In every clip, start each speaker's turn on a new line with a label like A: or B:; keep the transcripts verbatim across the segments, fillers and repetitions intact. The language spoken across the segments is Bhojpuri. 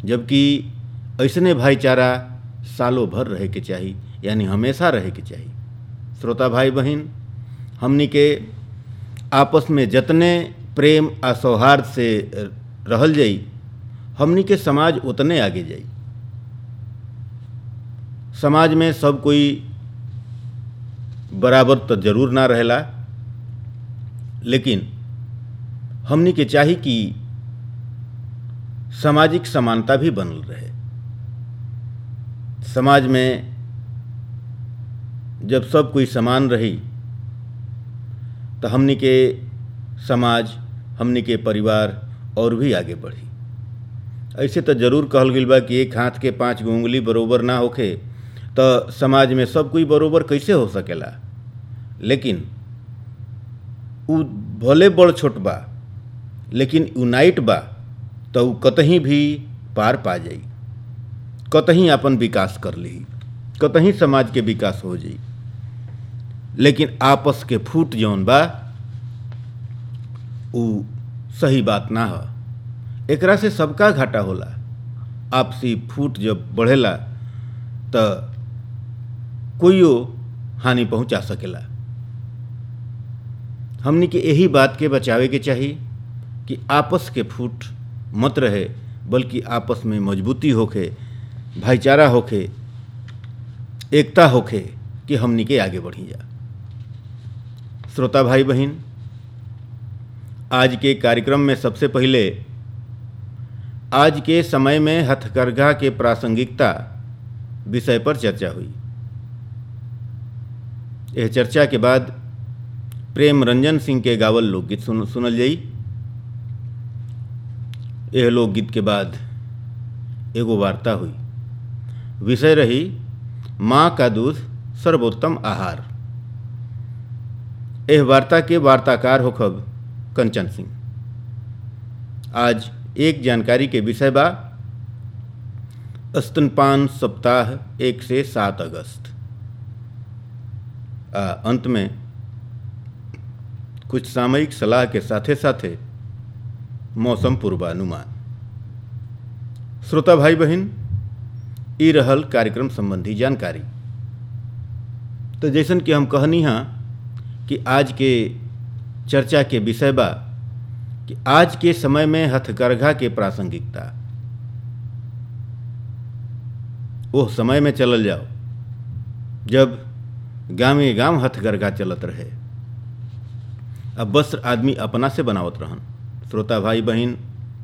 A: जबकि ऐसने भाईचारा सालों भर रहे के चाही, यानी हमेशा रहे के चाही। श्रोता भाई बहन, हमनी के आपस में जतने प्रेम आ सौहार्द से रहल जाई, हमनी के समाज उतने आगे जाई। समाज में सब कोई बराबर तो जरूर ना रहेला, लेकिन हमनी के चाही कि सामाजिक समानता भी बनल रहे। समाज में जब सब कोई समान रही तो हमनी के समाज, हमनी के परिवार और भी आगे बढ़ी। ऐसे तो जरूर कहल गइल बा कि एक हाथ के पांच गो उंगली बरोबर ना होखे तो समाज में सब कोई बरोबर कैसे हो सकेला। लेकिन उ भले बड़ छोट बा, लेकिन यूनाइट बा तो उ कतहीं भी पार पा जाई, कतहीं अपन विकास कर ली, कतहीं समाज के विकास हो जाई। लेकिन आपस के फूट जौन बा उ सही बात ना ह। एकरा से सबका घाटा होला। आपसी फूट जब बढ़ेला तो कोइयो हानि पहुंचा सकेला। हमनी के यही बात के बचावे के चाही कि आपस के फूट मत रहे, बल्कि आपस में मजबूती होखे, भाईचारा होखे, एकता होखे कि हमनी के आगे बढ़ी जा। श्रोता भाई बहन, आज के कार्यक्रम में सबसे पहले आज के समय में हथकरघा के प्रासंगिकता विषय पर चर्चा हुई। यह चर्चा के बाद प्रेम रंजन सिंह के गावल लोकगीत सुन, सुनल जाई। यह लोकगीत के बाद एगो वार्ता हुई। विषय रही माँ का दूध सर्वोत्तम आहार। यह वार्ता के वार्ताकार होखब कंचन सिंह। आज एक जानकारी के विषय बा स्तनपान सप्ताह एक से सात अगस्त। आ, अंत में कुछ सामयिक सलाह के साथे साथे मौसम पूर्वानुमान। श्रोता भाई बहन, ई रहल कार्यक्रम संबंधी जानकारी। तो जैसन कि हम कहनी हाँ कि आज के चर्चा के विषय बा कि आज के समय में हथकरघा के प्रासंगिकता। वो समय में चलल जाओ जब गाँवे गाँव हथकरघा चलत रहे। अब वस्त्र आदमी अपना से बनावत रहन। श्रोता भाई बहन,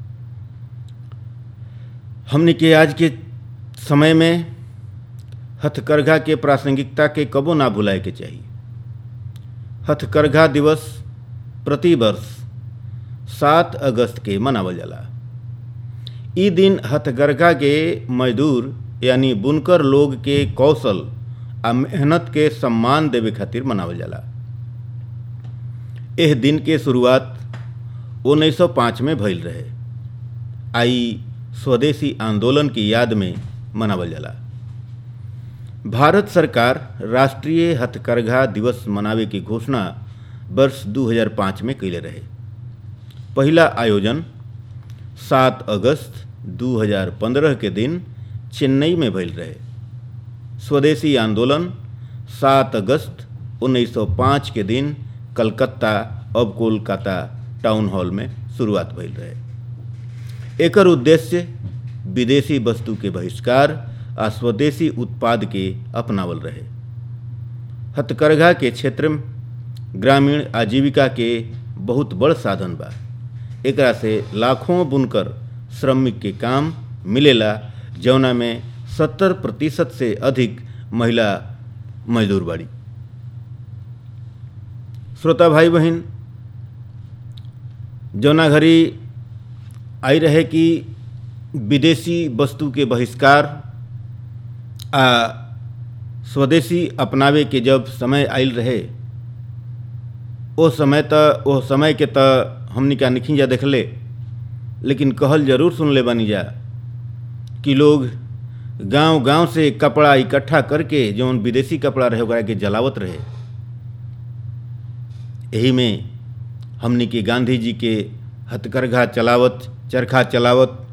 A: हमने के आज के समय में हथकरघा के प्रासंगिकता के कबो ना भुलाए के चाहिए। हथकरघा दिवस प्रति वर्ष सात अगस्त के मनावल जाला। ई दिन हथकरघा के मजदूर यानी बुनकर लोग के कौशल आ मेहनत के सम्मान देवे खातिर मनावल जाला। एह दिन के शुरुआत उन्नीस सौ पाँच में भइल रहे। आई स्वदेशी आंदोलन की याद में मनावल जाला। भारत सरकार राष्ट्रीय हथकरघा दिवस मनावे की घोषणा वर्ष दो हज़ार पाँच में कैले रहे। पहला आयोजन सात अगस्त दो हज़ार पंद्रह के दिन चेन्नई में भइल रहे। स्वदेशी आंदोलन सात अगस्त उन्नीस सौ पाँच के दिन कलकत्ता अब कोलकाता टाउन हॉल में शुरुआत भइल रहे। एकर उद्देश्य विदेशी वस्तु के बहिष्कार आ स्वदेशी उत्पाद के अपनावल रहे। हथकरघा के क्षेत्र में ग्रामीण आजीविका के बहुत बड़ साधन बा। एकरा से लाखों बुनकर श्रमिक के काम मिलेला, जौना में सत्तर प्रतिशत से अधिक महिला मजदूर बाड़ी। श्रोता भाई बहन, जौना घड़ी आई रहे कि विदेशी वस्तु के बहिष्कार आ स्वदेशी अपनावे के जब समय आयल रहे, ओ समय त ओ समय के त हमनी का निखी जा देखले, लेकिन कहल जरूर सुन ले बानी जा कि लोग गांव गांव से कपड़ा इकट्ठा करके जौन विदेशी कपड़ा रहे ओकरा के जलावत रहे। यही में हमनी के गांधी जी के हथकरघा चलावत, चरखा चलावत